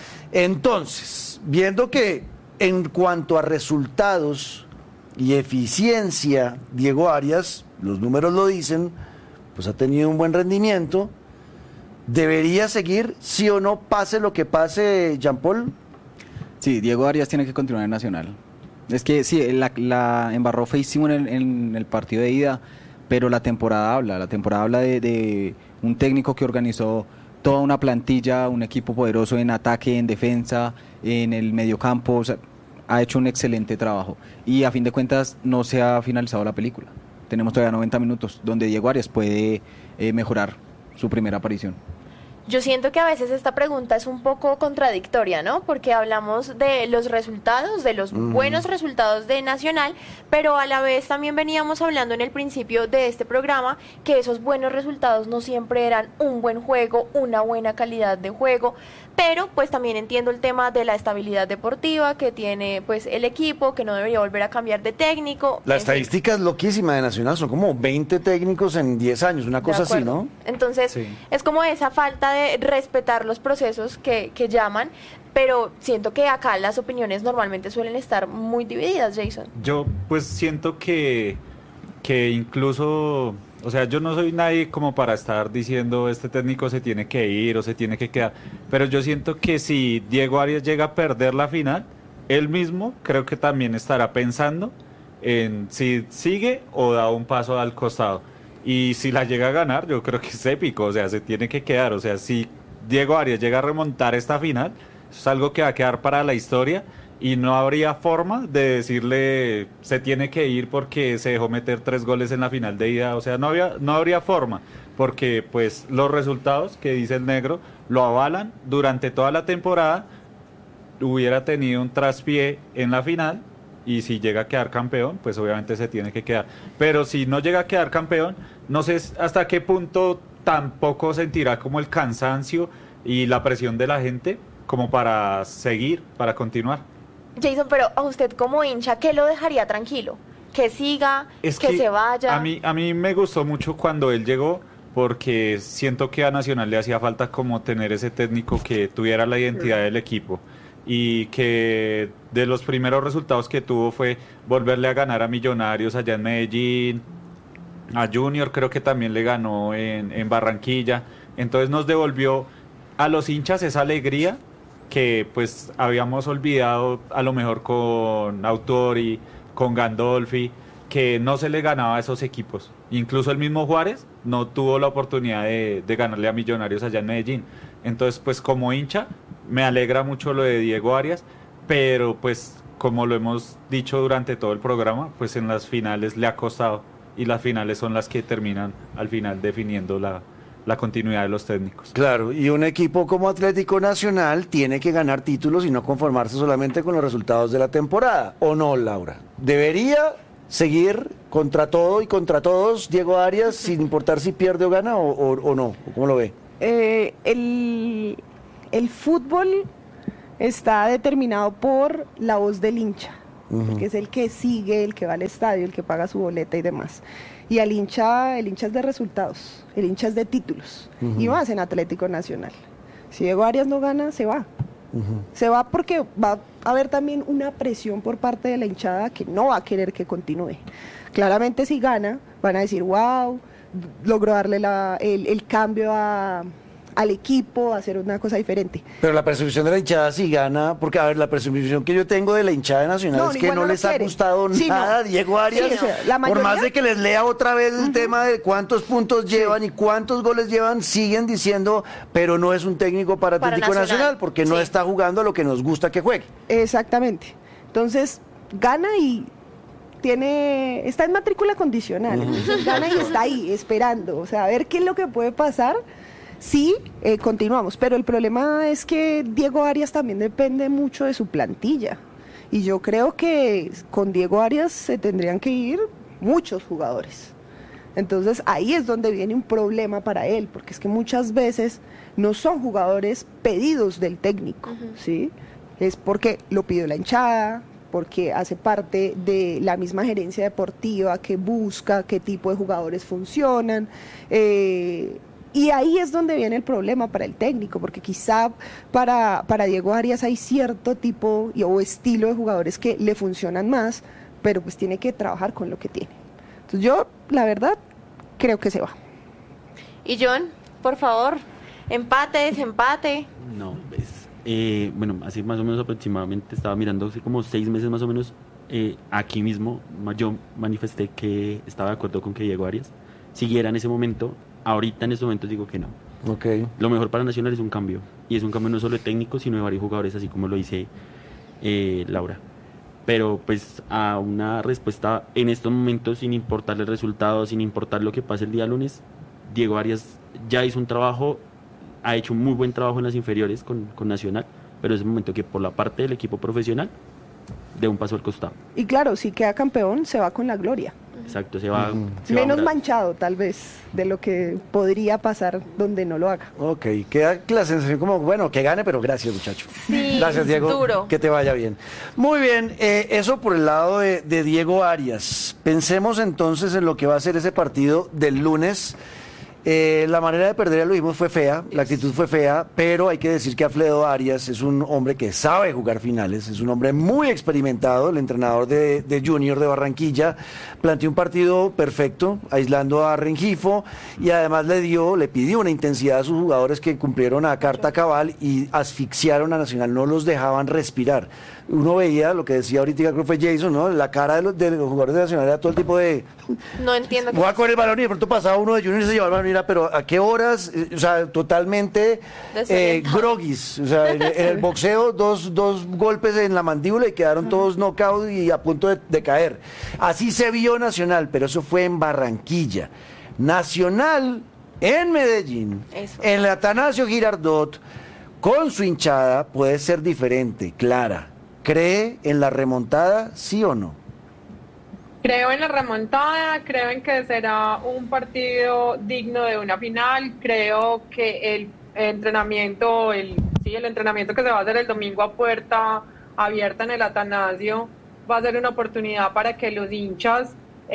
Entonces, viendo que en cuanto a resultados y eficiencia, Diego Arias, los números lo dicen, pues ha tenido un buen rendimiento, ¿debería seguir, sí o no, pase lo que pase, Jean Paul? Sí, Diego Arias tiene que continuar en Nacional. Es que sí, la embarró feísimo en el partido de ida, pero la temporada habla de un técnico que organizó toda una plantilla, un equipo poderoso en ataque, en defensa, en el mediocampo, o sea, ha hecho un excelente trabajo. Y a fin de cuentas no se ha finalizado la película. Tenemos todavía 90 minutos donde Diego Arias puede mejorar su primera aparición. Yo siento que a veces esta pregunta es un poco contradictoria, ¿no? Porque hablamos de los resultados, de los buenos resultados de Nacional, pero a la vez también veníamos hablando en el principio de este programa que esos buenos resultados no siempre eran un buen juego, una buena calidad de juego, pero pues también entiendo el tema de la estabilidad deportiva que tiene pues el equipo, que no debería volver a cambiar de técnico. La estadística es loquísima de Nacional, son como 20 técnicos en 10 años, una cosa así, ¿no? Entonces, sí, es como esa falta de respetar los procesos que llaman, pero siento que acá las opiniones normalmente suelen estar muy divididas, Jason. Yo pues siento que incluso, o sea, yo no soy nadie como para estar diciendo este técnico se tiene que ir o se tiene que quedar, pero yo siento que si Diego Arias llega a perder la final, él mismo creo que también estará pensando en si sigue o da un paso al costado. Y si la llega a ganar, yo creo que es épico, o sea, se tiene que quedar. O sea, si Diego Arias llega a remontar esta final, es algo que va a quedar para la historia y no habría forma de decirle se tiene que ir porque se dejó meter 3 goles en la final de ida. O sea, no habría forma, porque pues los resultados que dice el negro lo avalan. Durante toda la temporada hubiera tenido un traspié en la final. Y si llega a quedar campeón, pues obviamente se tiene que quedar. Pero si no llega a quedar campeón, no sé hasta qué punto tampoco sentirá como el cansancio y la presión de la gente como para seguir, para continuar. Jason, pero a usted como hincha, ¿qué lo dejaría tranquilo? ¿Que siga? ¿Que se vaya? A mí me gustó mucho cuando él llegó, porque siento que a Nacional le hacía falta como tener ese técnico que tuviera la identidad del equipo. Y que de los primeros resultados que tuvo fue volverle a ganar a Millonarios allá en Medellín, a Junior creo que también le ganó en Barranquilla. Entonces nos devolvió a los hinchas esa alegría que pues habíamos olvidado a lo mejor con Autori, con Gandolfi, que no se le ganaba a esos equipos. Incluso el mismo Juárez no tuvo la oportunidad de ganarle a Millonarios allá en Medellín. Entonces pues como hincha me alegra mucho lo de Diego Arias, pero pues como lo hemos dicho durante todo el programa, pues en las finales le ha costado y las finales son las que terminan al final definiendo la la continuidad de los técnicos. Claro, y un equipo como Atlético Nacional tiene que ganar títulos y no conformarse solamente con los resultados de la temporada, ¿o no, Laura? ¿Debería seguir contra todo y contra todos Diego Arias sin importar si pierde o gana o no? ¿Cómo lo ve? El fútbol está determinado por la voz del hincha, porque es el que sigue, el que va al estadio, el que paga su boleta y demás. Y el hincha es de resultados, el hincha es de títulos, y más en Atlético Nacional. Si Diego Arias no gana, se va. Se va porque va a haber también una presión por parte de la hinchada que no va a querer que continúe. Claramente si gana, van a decir, wow, logró darle el cambio al equipo, hacer una cosa diferente. Pero la percepción de la hinchada si gana, porque a ver, la percepción que yo tengo de la hinchada nacional es que no les ha gustado nada a Diego Arias, por más de que les lea otra vez el tema de cuántos puntos llevan y cuántos goles llevan, siguen diciendo, pero no es un técnico para Atlético Nacional, porque no está jugando a lo que nos gusta que juegue. Exactamente. Entonces, gana y está en matrícula condicional, entonces gana y está ahí, esperando, o sea, a ver qué es lo que puede pasar. Sí, continuamos, pero el problema es que Diego Arias también depende mucho de su plantilla, y yo creo que con Diego Arias se tendrían que ir muchos jugadores. Entonces ahí es donde viene un problema para él, porque es que muchas veces no son jugadores pedidos del técnico, ¿sí? Es porque lo pidió la hinchada, porque hace parte de la misma gerencia deportiva que busca qué tipo de jugadores funcionan, y ahí es donde viene el problema para el técnico, porque quizá para Diego Arias hay cierto tipo o estilo de jugadores que le funcionan más, pero pues tiene que trabajar con lo que tiene. Entonces yo, la verdad, creo que se va. Y John, por favor, empate, desempate. No, bueno, así más o menos aproximadamente, estaba mirando hace como 6 meses más o menos, aquí mismo yo manifesté que estaba de acuerdo con que Diego Arias siguiera en ese momento. Ahorita en estos momentos digo que no. Okay. Lo mejor para Nacional es un cambio, y es un cambio no solo de técnico, sino de varios jugadores, así como lo dice Laura. Pero pues a una respuesta en estos momentos, sin importar el resultado, sin importar lo que pase el día lunes, Diego Arias ya hizo un trabajo, ha hecho un muy buen trabajo en las inferiores con Nacional, pero es el momento que por la parte del equipo profesional dé un paso al costado. Y claro, si queda campeón, se va con la gloria. Exacto, se va menos manchado tal vez de lo que podría pasar donde no lo haga. Ok, queda la sensación como, bueno, que gane, pero gracias, muchacho. Sí, gracias, Diego. Duro. Que te vaya bien. Muy bien, eso por el lado de Diego Arias. Pensemos entonces en lo que va a ser ese partido del lunes. La manera de perder, ya lo vimos, fue fea, la actitud fue fea, pero hay que decir que Alfredo Arias es un hombre que sabe jugar finales, es un hombre muy experimentado, el entrenador de Junior de Barranquilla, planteó un partido perfecto, aislando a Rengifo, y además le pidió una intensidad a sus jugadores que cumplieron a carta cabal y asfixiaron a Nacional, no los dejaban respirar. Uno veía lo que decía ahorita, creo que fue Jason, ¿no? La cara de los jugadores de Nacional era todo el tipo de... No entiendo. Voy a coger el balón y de pronto pasaba uno de Junior y se llevaba el balón y era, pero ¿a qué horas? O sea, totalmente groguis. O sea, en el boxeo, dos golpes en la mandíbula y quedaron todos knockout y a punto de caer. Así se vio Nacional, pero eso fue en Barranquilla. Nacional en Medellín, en el Atanasio Girardot, con su hinchada, puede ser diferente, Clara. ¿Cree en la remontada, sí o no? Creo en la remontada, creo en que será un partido digno de una final, creo que el entrenamiento, el entrenamiento que se va a hacer el domingo a puerta abierta en el Atanasio va a ser una oportunidad para que los hinchas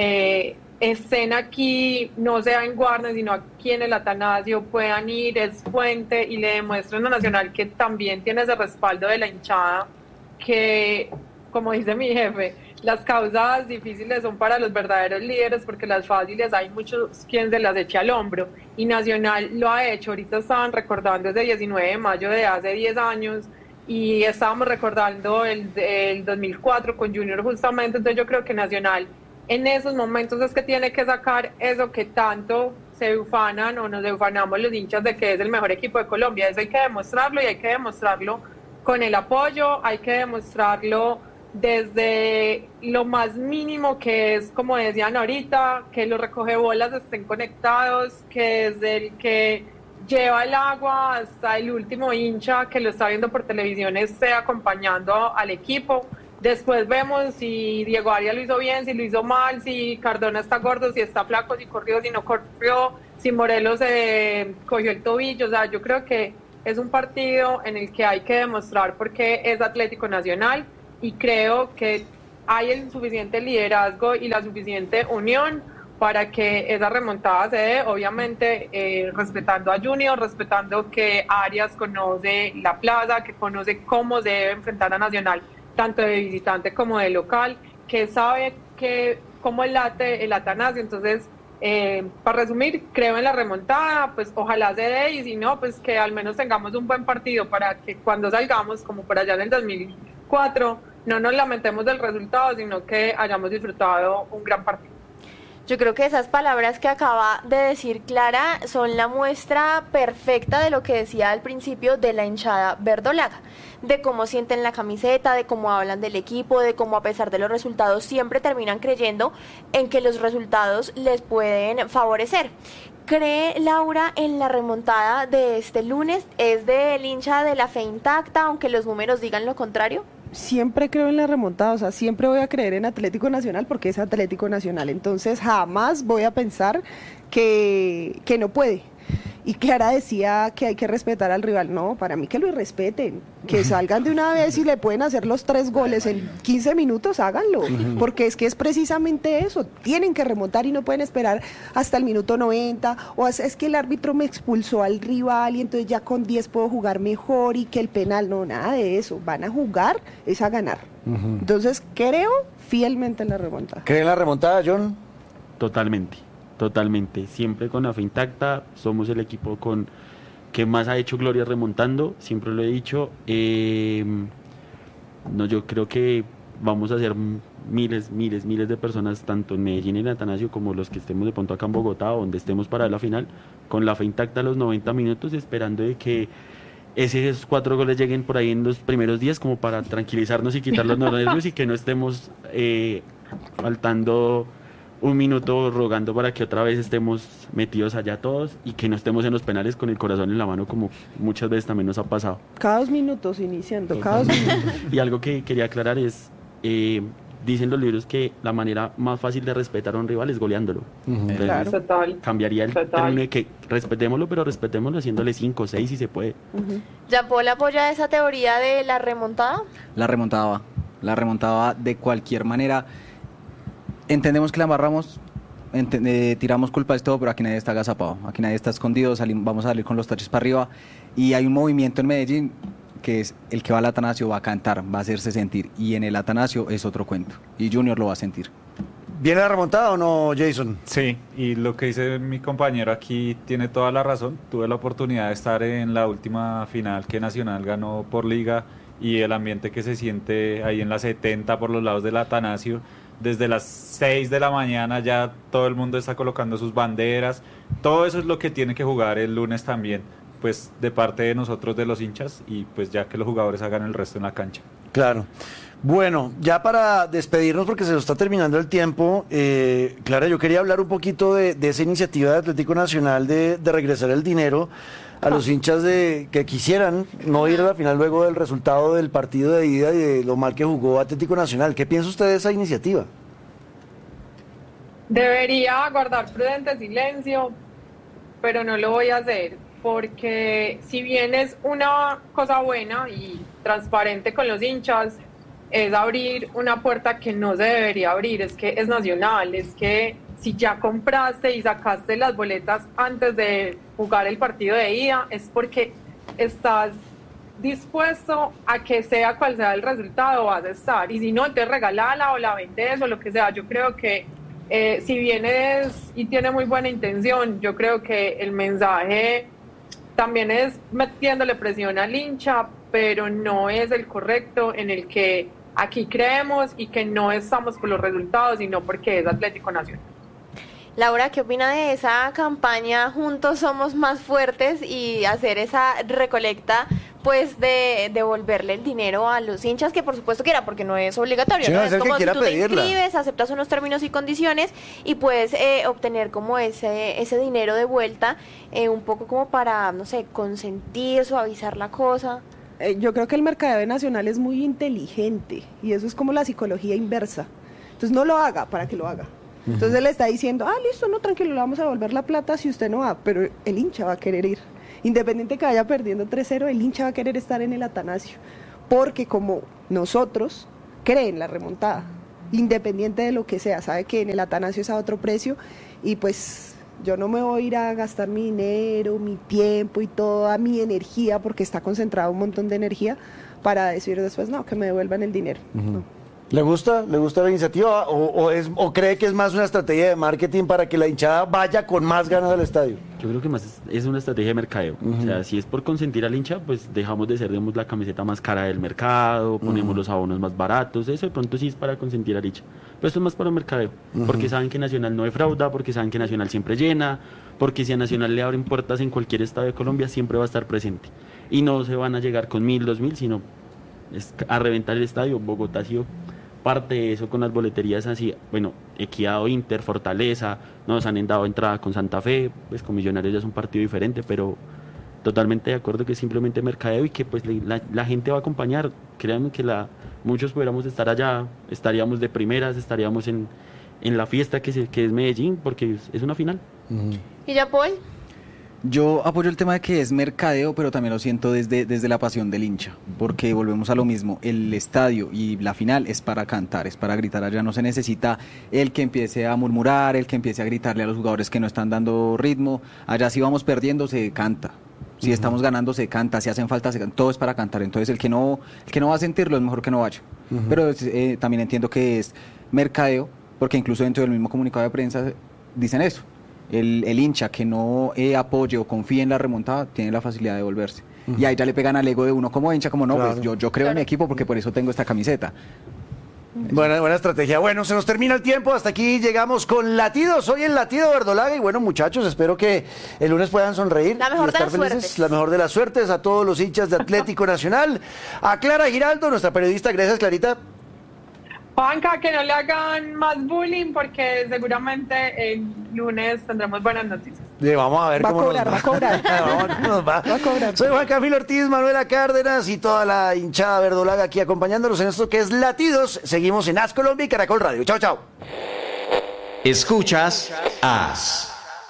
estén aquí, no sea en Guarne, sino aquí en el Atanasio, puedan ir, es fuente, y le demuestren a Nacional que también tiene ese respaldo de la hinchada, que, como dice mi jefe, las causas difíciles son para los verdaderos líderes, porque las fáciles hay muchos quien se las eche al hombro, y Nacional lo ha hecho. Ahorita estaban recordando ese 19 de mayo de hace 10 años, y estábamos recordando el 2004 con Junior justamente. Entonces yo creo que Nacional en esos momentos es que tiene que sacar eso que tanto se ufanan o nos ufanamos los hinchas de que es el mejor equipo de Colombia. Eso hay que demostrarlo, y hay que demostrarlo con el apoyo, hay que demostrarlo desde lo más mínimo, que es, como decían ahorita, que los recogebolas estén conectados, que desde el que lleva el agua hasta el último hincha que lo está viendo por televisión esté acompañando al equipo. Después vemos si Diego Arias lo hizo bien, si lo hizo mal, si Cardona está gordo, si está flaco, si corrió, si no corrió, si Morelos cogió el tobillo. O sea, yo creo que es un partido en el que hay que demostrar por qué es Atlético Nacional, y creo que hay el suficiente liderazgo y la suficiente unión para que esa remontada se dé, obviamente respetando a Junior, respetando que Arias conoce la plaza, que conoce cómo se debe enfrentar a Nacional, tanto de visitante como de local, que sabe cómo late el Atanasio. Entonces, para resumir, creo en la remontada, pues ojalá se dé, y si no, pues que al menos tengamos un buen partido para que cuando salgamos, como por allá en el 2004, no nos lamentemos del resultado, sino que hayamos disfrutado un gran partido. Yo creo que esas palabras que acaba de decir Clara son la muestra perfecta de lo que decía al principio de la hinchada verdolaga, de cómo sienten la camiseta, de cómo hablan del equipo, de cómo a pesar de los resultados siempre terminan creyendo en que los resultados les pueden favorecer. ¿Cree Laura en la remontada de este lunes? ¿Es del hincha de la fe intacta, aunque los números digan lo contrario? Siempre creo en la remontada, o sea, siempre voy a creer en Atlético Nacional porque es Atlético Nacional, entonces jamás voy a pensar que no puede. Y Clara decía que hay que respetar al rival. No, para mí que lo irrespeten, que salgan de una vez y le pueden hacer los 3 goles en 15 minutos, háganlo, porque es que es precisamente eso, tienen que remontar y no pueden esperar hasta el minuto 90, o es que el árbitro me expulsó al rival y entonces ya con 10 puedo jugar mejor y que el penal, no, nada de eso, van a jugar, es a ganar. Entonces creo fielmente en la remontada. ¿Cree en la remontada, John? Totalmente, siempre con la fe intacta. Somos el equipo que más ha hecho gloria remontando, siempre lo he dicho. No, yo creo que vamos a ser miles de personas, tanto en Medellín y en Atanasio, como los que estemos de pronto acá en Bogotá o donde estemos para la final, con la fe intacta a los 90 minutos, esperando de que esos 4 goles lleguen por ahí en los primeros días, como para tranquilizarnos y quitar los nervios y que no estemos faltando un minuto rogando para que otra vez estemos metidos allá todos y que no estemos en los penales con el corazón en la mano, como muchas veces también nos ha pasado. Cada 2 minutos iniciando, cada 2 minutos. Y algo que quería aclarar es, dicen los libros que la manera más fácil de respetar a un rival es goleándolo. Entonces, Claro. Total. cambiaría el término de que respetémoslo, pero respetémoslo haciéndole 5 o 6 si se puede. ¿Jean Paul apoya esa teoría de la remontada? La remontaba de cualquier manera. Entendemos que la embarramos, tiramos culpas y todo, pero aquí nadie está agazapado, aquí nadie está escondido, vamos a salir con los taches para arriba, y hay un movimiento en Medellín que es el que va al Atanasio va a cantar, va a hacerse sentir, y en el Atanasio es otro cuento, y Junior lo va a sentir. ¿Viene la remontada o no, Jason? Sí, y lo que dice mi compañero aquí tiene toda la razón. Tuve la oportunidad de estar en la última final que Nacional ganó por liga, y el ambiente que se siente ahí en la 70 por los lados del Atanasio. Desde las 6 de la mañana ya todo el mundo está colocando sus banderas. Todo eso es lo que tiene que jugar el lunes también, pues de parte de nosotros, de los hinchas, y pues ya que los jugadores hagan el resto en la cancha. Claro. Bueno, ya para despedirnos, porque se nos está terminando el tiempo, Clara, yo quería hablar un poquito de esa iniciativa de Atlético Nacional de regresar el dinero a los hinchas que quisieran no ir a la final luego del resultado del partido de ida y de lo mal que jugó Atlético Nacional. ¿Qué piensa usted de esa iniciativa? Debería guardar prudente silencio, pero no lo voy a hacer, porque si bien es una cosa buena y transparente con los hinchas, es abrir una puerta que no se debería abrir. Es que es Nacional, es que si ya compraste y sacaste las boletas antes de jugar el partido de ida, es porque estás dispuesto a que sea cual sea el resultado, vas a estar. Y si no, te regalala o la vendes o lo que sea. Yo creo que si vienes y tiene muy buena intención, yo creo que el mensaje también es metiéndole presión al hincha, pero no es el correcto, en el que aquí creemos y que no estamos por los resultados, sino porque es Atlético Nacional. Laura, ¿qué opina de esa campaña Juntos Somos Más Fuertes y hacer esa recolecta pues de devolverle el dinero a los hinchas, que por supuesto que era, porque no es obligatorio, Sí, ¿no? no, Es es el que como si quiera tú te pedirla. inscribes, aceptas unos términos y condiciones y puedes obtener como ese dinero de vuelta, un poco como para, no sé, consentir, suavizar la cosa. Yo creo que el mercadeo nacional es muy inteligente y eso es como la psicología inversa. Entonces no lo haga para que lo haga. Entonces él está diciendo, listo, no, tranquilo, le vamos a devolver la plata si usted no va, pero el hincha va a querer ir. Independiente que vaya perdiendo 3-0, el hincha va a querer estar en el Atanasio, porque como nosotros creen la remontada, independiente de lo que sea, sabe que en el Atanasio es a otro precio y pues yo no me voy a ir a gastar mi dinero, mi tiempo y toda mi energía, porque está concentrado un montón de energía, para decir después, no, que me devuelvan el dinero. No. ¿Le gusta la iniciativa o cree que es más una estrategia de marketing para que la hinchada vaya con más ganas al estadio? Yo creo que más es una estrategia de mercadeo. O sea, si es por consentir al hincha, pues dejamos de ser, digamos, la camiseta más cara del mercado, ponemos los abonos más baratos, eso de pronto sí es para consentir al hincha. Pero esto es más para el mercadeo, porque saben que Nacional no defrauda, porque saben que Nacional siempre llena, porque si a Nacional le abren puertas en cualquier estado de Colombia, siempre va a estar presente. Y no se van a llegar con 1.000, 2.000, sino a reventar el estadio. Bogotá ha sido parte de eso con las boleterías así, bueno, Equidad o Inter, Fortaleza, nos han dado entrada con Santa Fe, pues con Millonarios ya es un partido diferente, pero totalmente de acuerdo que es simplemente mercadeo y que pues la gente va a acompañar. Créanme que muchos pudiéramos estar allá, estaríamos de primeras, estaríamos en la fiesta que es Medellín, porque es una final. ¿Y ya, Paul? Yo apoyo el tema de que es mercadeo, pero también lo siento desde la pasión del hincha, porque volvemos a lo mismo, el estadio y la final es para cantar, es para gritar, allá no se necesita el que empiece a murmurar, el que empiece a gritarle a los jugadores que no están dando ritmo, allá si vamos perdiendo se canta, si estamos ganando se canta, si hacen falta se canta, todo es para cantar, entonces el que no va a sentirlo es mejor que no vaya, pero también entiendo que es mercadeo, porque incluso dentro del mismo comunicado de prensa dicen eso. El hincha que no apoye o confíe en la remontada tiene la facilidad de devolverse. Y ahí ya le pegan al ego de uno como hincha, como no, Claro. pues yo creo en mi equipo porque por eso tengo esta camiseta. Buena estrategia. Bueno, se nos termina el tiempo. Hasta aquí llegamos con Latidos. Hoy en Latido Verdolaga. Y bueno, muchachos, espero que el lunes puedan sonreír. La mejor y estar de las felices. suertes. La mejor de las suertes a todos los hinchas de Atlético Nacional. A Clara Giraldo, nuestra periodista. Gracias, Clarita. Juanca, que no le hagan más bullying porque seguramente el lunes tendremos buenas noticias. Vamos a ver Va a cómo cobrar, nos va a cobrar. Vamos a ver cómo nos va. Va a cobrar. Soy Juan Camilo Ortiz, Manuela Cárdenas y toda la hinchada verdolaga aquí acompañándonos en esto que es Latidos. Seguimos en AS Colombia y Caracol Radio. Chao, chao. Escuchas AS.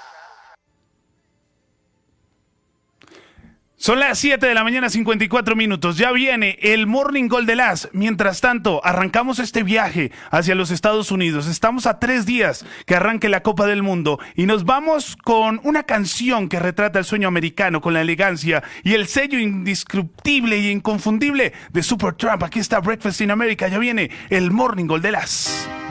Son las 7 de la mañana, 54 minutos. Ya viene el Morning Gol de AS. Mientras tanto, arrancamos este viaje hacia los Estados Unidos. Estamos a 3 días que arranque la Copa del Mundo y nos vamos con una canción que retrata el sueño americano con la elegancia y el sello indescriptible y inconfundible de Supertramp. Aquí está Breakfast in America. Ya viene el Morning Gol de AS.